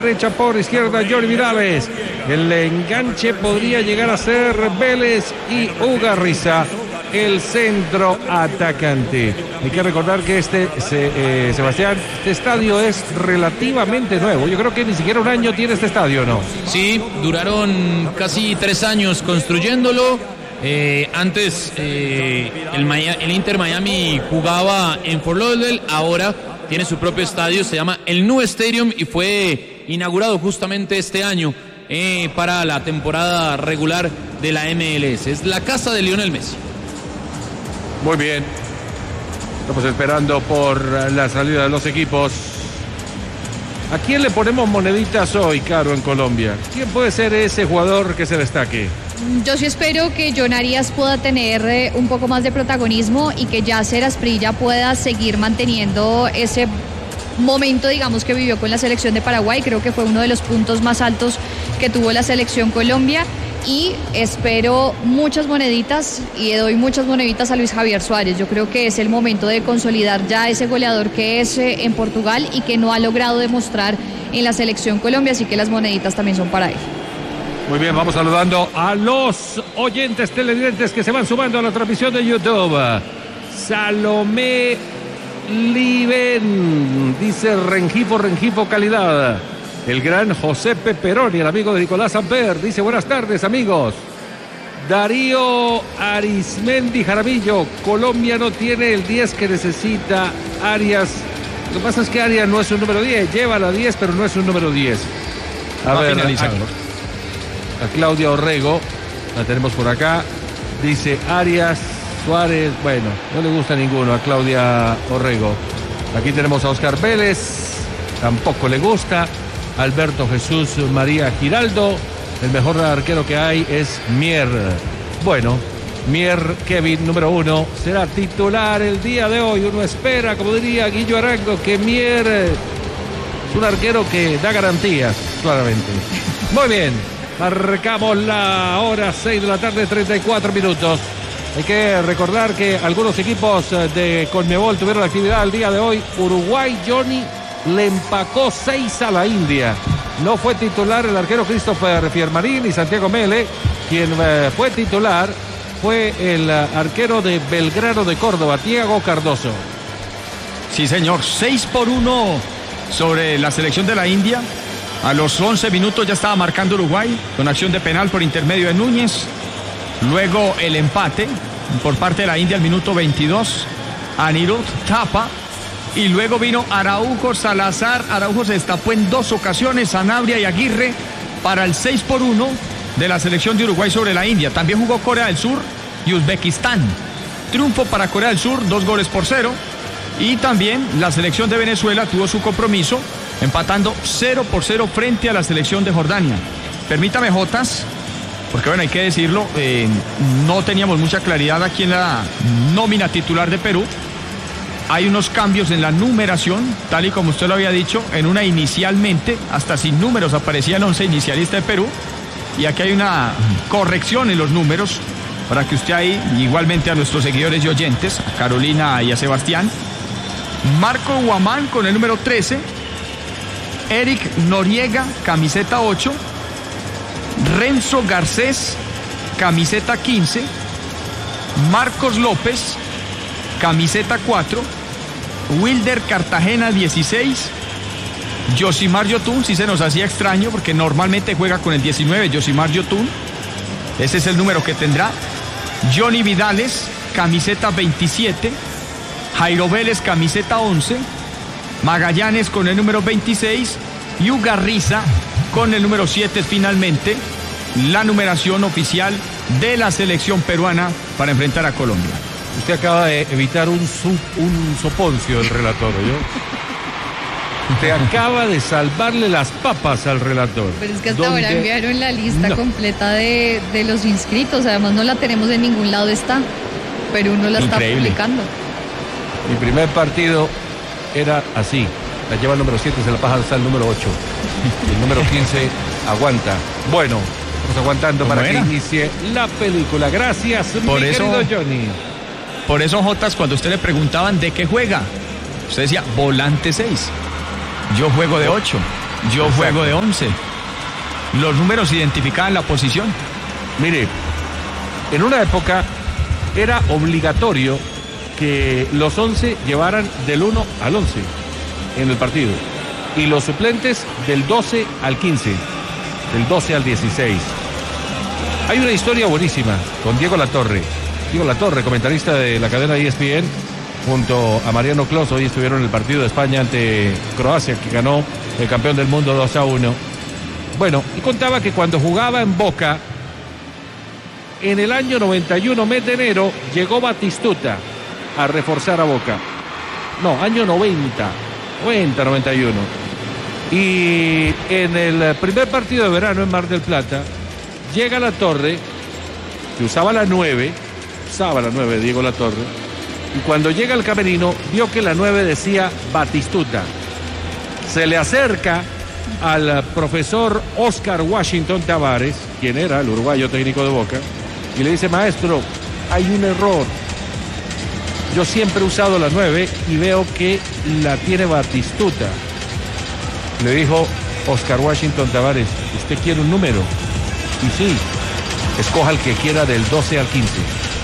Derecha por izquierda, Johnny Vidales. El enganche podría llegar a ser Vélez y Ugarriza, el centro atacante. Hay que recordar que Sebastián, este estadio es relativamente nuevo. Yo creo que ni siquiera un año tiene este estadio, ¿no? Sí, duraron casi 3 años construyéndolo. Antes el Inter Miami jugaba en Fort Lauderdale, ahora tiene su propio estadio, se llama el New Stadium y fue inaugurado justamente este año para la temporada regular de la MLS. Es la casa de Lionel Messi. Muy bien. Estamos esperando por la salida de los equipos. ¿A quién le ponemos moneditas hoy, Caro, en Colombia? ¿Quién puede ser ese jugador que se destaque? Yo sí espero que John Arias pueda tener un poco más de protagonismo y que Yasser Asprilla pueda seguir manteniendo ese momento, digamos, que vivió con la selección de Paraguay. Creo que fue uno de los puntos más altos que tuvo la selección Colombia. Y espero muchas moneditas y le doy muchas moneditas a Luis Javier Suárez. Yo creo que es el momento de consolidar ya ese goleador que es en Portugal y que no ha logrado demostrar en la selección Colombia, así que las moneditas también son para él. Muy bien, vamos saludando a los oyentes televidentes que se van sumando a la transmisión de YouTube. Salomé Liven dice Rengifo calidad. El gran José Peperoni, el amigo de Nicolás Amper, dice buenas tardes, amigos. Darío Arismendi Jaramillo, Colombia no tiene el 10 que necesita Arias. Lo que pasa es que Arias no es un número 10, lleva la 10, pero no es un número 10. A ver, a Claudia Orrego, la tenemos por acá. Dice Arias, Suárez, bueno, no le gusta ninguno a Claudia Orrego. Aquí tenemos a Oscar Vélez, tampoco le gusta. Alberto Jesús María Giraldo, el mejor arquero que hay es Mier. Bueno, Mier Kevin, número 1, será titular el día de hoy. Uno espera, como diría Guillo Arango, que Mier es un arquero que da garantías, claramente. Muy bien, marcamos la hora 6 de la tarde, 34 minutos. Hay que recordar que algunos equipos de Conmebol tuvieron actividad el día de hoy. Uruguay, Johnny, le empacó 6 a la India. No fue titular el arquero Christopher Fiermarín y Santiago Mele. Quien fue titular fue el arquero de Belgrano de Córdoba, Thiago Cardoso. Sí, señor, 6-1 sobre la selección de la India. A los 11 minutos ya estaba marcando Uruguay con acción de penal por intermedio de Núñez. Luego el empate por parte de la India al minuto 22. Anirudh Thapa. Y luego vino Araujo, Salazar. Araujo se destapó en 2 ocasiones, Sanabria y Aguirre, para el 6-1 de la selección de Uruguay sobre la India. También jugó Corea del Sur y Uzbekistán. Triunfo para Corea del Sur, 2-0. Y también la selección de Venezuela tuvo su compromiso, empatando 0-0 frente a la selección de Jordania. Permítame, Jotas, porque bueno, hay que decirlo, no teníamos mucha claridad aquí en la nómina titular de Perú. Hay unos cambios en la numeración, tal y como usted lo había dicho. En una inicialmente, hasta sin números, aparecía el 11 inicialista de Perú. Y aquí hay una corrección en los números, para que usted ahí, igualmente a nuestros seguidores y oyentes, a Carolina y a Sebastián. Marco Guamán con el número 13. Eric Noriega, camiseta 8. Renzo Garcés, camiseta 15. Marcos López, camiseta 4. Wilder Cartagena 16. Yosimar Yotun, sí se nos hacía extraño porque normalmente juega con el 19, Yosimar Yotun. Ese es el número que tendrá. Johnny Vidales, camiseta 27. Jairo Vélez, camiseta 11. Magallanes con el número 26. Y Ugarriza con el número 7 finalmente. La numeración oficial de la selección peruana para enfrentar a Colombia. Usted acaba de evitar un soponcio del relator, ¿yo? Usted acaba de salvarle las papas al relator. Pero es que hasta ahora enviaron la lista completa de los inscritos. Además no la tenemos en ningún lado, está. Perú no la está publicando. Mi primer partido era así. La lleva el número 7, se la pasa hasta el número 8. Y el número 15 aguanta. Bueno, estamos aguantando para que inicie la película. Gracias, mi querido Johnny. Por eso, Jotas, cuando usted le preguntaban de qué juega, usted decía volante 6. Yo juego de 8. Yo juego de 11. Los números identificaban la posición. Mire, en una época era obligatorio que los 11 llevaran del 1 al 11 en el partido y los suplentes del 12 al 15, del 12 al 16. Hay una historia buenísima con Diego Latorre. Diego Latorre, comentarista de la cadena ESPN, junto a Mariano Clos. Hoy estuvieron en el partido de España ante Croacia, que ganó el campeón del mundo 2-1. Bueno, y contaba que cuando jugaba en Boca, en el año 91, mes de enero, llegó Batistuta a reforzar a Boca. No, año 91. Y en el primer partido de verano en Mar del Plata, llega Latorre, que usaba la 9, Diego Latorre, y cuando llega al camerino, vio que la 9 decía Batistuta. Se le acerca al profesor Oscar Washington Tavares, quien era el uruguayo técnico de Boca, y le dice: maestro, hay un error. Yo siempre he usado la 9 y veo que la tiene Batistuta. Le dijo Oscar Washington Tavares: ¿usted quiere un número? Y sí, escoja el que quiera del 12 al 15.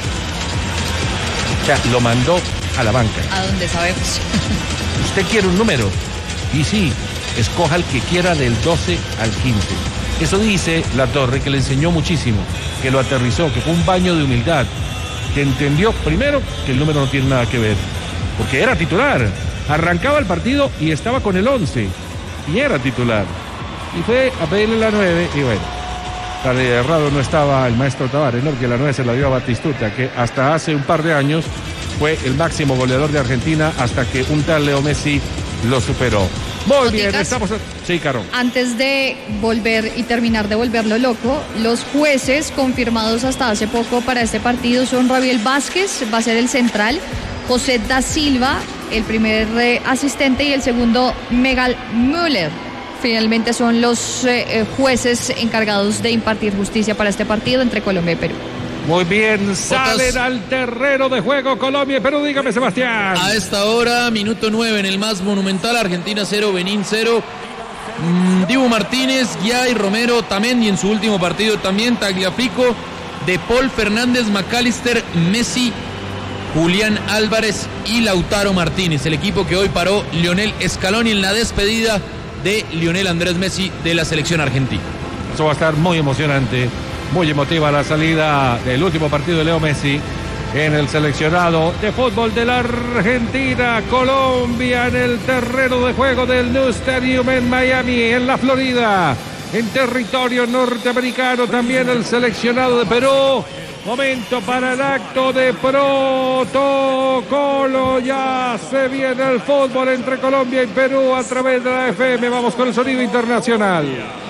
O sea, lo mandó a la banca. A donde sabemos. ¿Usted quiere un número? Y sí, escoja el que quiera del 12 al 15. Eso dice Latorre, que le enseñó muchísimo, que lo aterrizó, que fue un baño de humildad, que entendió primero que el número no tiene nada que ver, porque era titular, arrancaba el partido y estaba con el 11, y era titular, y fue a pedirle la 9, y bueno, tan errado no estaba el maestro Tavares, ¿no? Que la 9 se la dio a Batistuta, que hasta hace un par de años fue el máximo goleador de Argentina, hasta que un tal Leo Messi lo superó. Muy bien, estamos... Sí, Caro. Antes de volver y terminar de volverlo loco, los jueces confirmados hasta hace poco para este partido son Rabiel Vázquez, va a ser el central, José da Silva, el primer asistente, y el segundo Megal Müller. Finalmente son los jueces encargados de impartir justicia para este partido entre Colombia y Perú. Muy bien, salen al terreno de juego Colombia y Perú. Dígame, Sebastián. A esta hora, minuto 9 en el más monumental, Argentina 0, Benín 0. Dibu Martínez, Guiay, Romero, Tamendi en su último partido también, Tagliafico, De Paul, Fernández, McAllister, Messi, Julián Álvarez y Lautaro Martínez. El equipo que hoy paró Lionel Scaloni en la despedida de Lionel Andrés Messi de la selección argentina. Eso va a estar muy emocionante. Muy emotiva la salida del último partido de Leo Messi en el seleccionado de fútbol de la Argentina. Colombia en el terreno de juego del New Stadium en Miami, en la Florida, en territorio norteamericano. También el seleccionado de Perú. Momento para el acto de protocolo. Ya se viene el fútbol entre Colombia y Perú a través de la FM. Vamos con el sonido internacional.